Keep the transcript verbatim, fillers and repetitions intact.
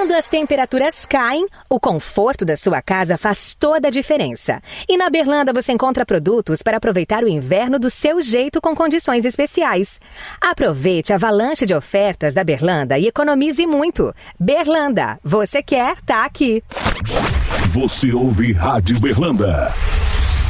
Quando as temperaturas caem, o conforto da sua casa faz toda a diferença. E na Berlanda você encontra produtos para aproveitar o inverno do seu jeito com condições especiais. Aproveite a avalanche de ofertas da Berlanda e economize muito. Berlanda, você quer, tá aqui. Você ouve Rádio Berlanda.